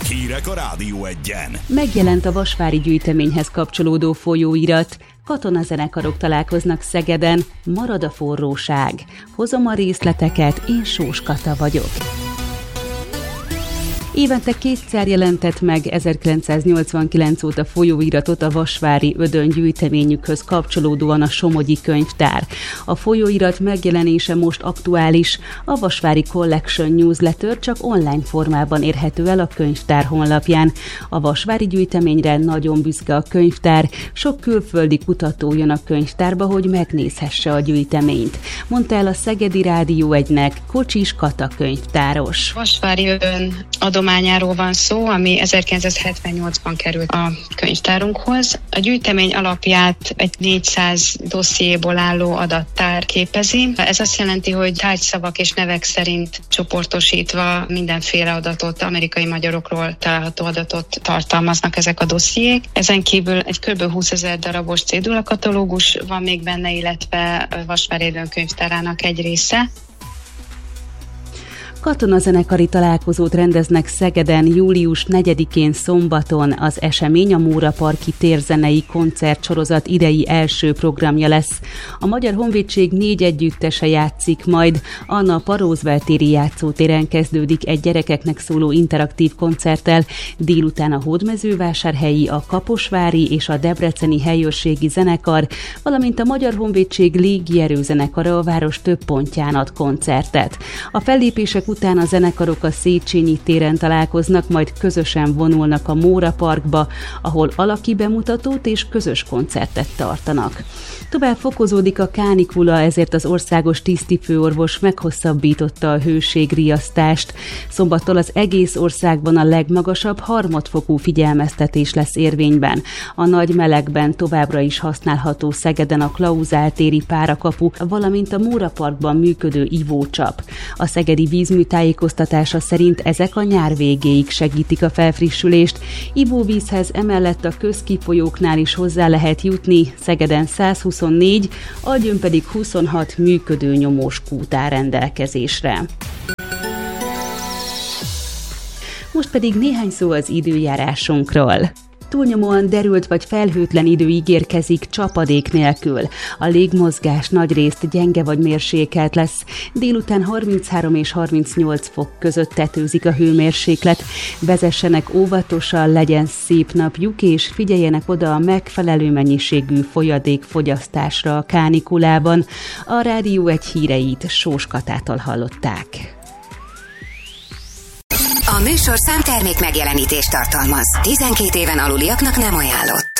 Hírek a Rádió Egyen. Megjelent a vasvári gyűjteményhez kapcsolódó folyóirat. Katonazenekarok találkoznak Szegeden, marad a forróság. Hozom a részleteket, én Sós Kata vagyok. Évente kétszer jelentett meg 1989 óta folyóiratot a vasvári Ödön gyűjteményükhöz kapcsolódóan a Somogyi Könyvtár. A folyóirat megjelenése most aktuális, a Vasvári Collection Newsletter csak online formában érhető el a könyvtár honlapján. A vasvári gyűjteményre nagyon büszke a könyvtár, sok külföldi kutató jön a könyvtárba, hogy megnézhesse a gyűjteményt, mondta el a Szegedi Rádió Egynek Kocsis Kata könyvtáros. Vasvári Ödön adományáról van szó, ami 1978-ban került a könyvtárunkhoz. A gyűjtemény alapját egy 400 dossziéból álló adattár képezi. Ez azt jelenti, hogy tárgyszavak és nevek szerint csoportosítva mindenféle adatot, amerikai magyarokról található adatot tartalmaznak ezek a dossziék. Ezen kívül egy kb. 20 000 darabos cédulakatalógus van még benne, illetve Vasvári Ödön könyvtárának egy része. Katonazenekari találkozót rendeznek Szegeden július 4-én szombaton. Az esemény a Móraparki térzenei koncertsorozat idei első programja lesz. A Magyar Honvédség 4 együttese játszik majd. Anna a Roosevelt téri játszótéren kezdődik egy gyerekeknek szóló interaktív koncerttel. Délután a Hódmezővásárhelyi, a Kaposvári és a Debreceni helyőrségi zenekar, valamint a Magyar Honvédség légierőzenekara a város több pontján ad koncertet. A fellépések után a zenekarok a Széchenyi téren találkoznak, majd közösen vonulnak a Móraparkba, ahol alaki bemutatót és közös koncertet tartanak. Tovább fokozódik a kánikula, ezért az országos tisztifőorvos meghosszabbította a hőségriasztást. Szombattól az egész országban a legmagasabb harmadfokú figyelmeztetés lesz érvényben. A nagy melegben továbbra is használható Szegeden a Klauzál téri párakapu, valamint a Móraparkban működő ivócsap. A szegedi vízműtájékoztatása szerint ezek a nyár végéig segítik a felfrissülést. Ivóvízhez emellett a közkifolyóknál is hozzá lehet jutni, Szegeden 124, Algyőn pedig 26 működő nyomós kút áll rendelkezésre. Most pedig néhány szó az időjárásunkról. Túlnyomóan derült vagy felhőtlen idő ígérkezik csapadék nélkül. A légmozgás nagyrészt gyenge vagy mérsékelt lesz. Délután 33 és 38 fok között tetőzik a hőmérséklet. Vezessenek óvatosan, legyen szép napjuk, és figyeljenek oda a megfelelő mennyiségű folyadékfogyasztásra a kánikulában. A Rádió Egy híreit Sós Katától hallották. A műsorszám termék megjelenítést tartalmaz. 12 éven aluliaknak nem ajánlott.